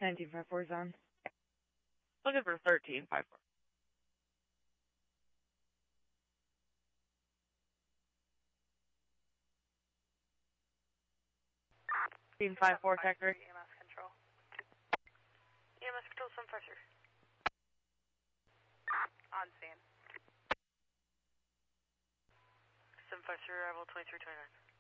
1954 zone. Looking for 1354. 1354, Tech 3. EMS control. EMS control, Sunfisher. On scene. Sunfisher, arrival 2329.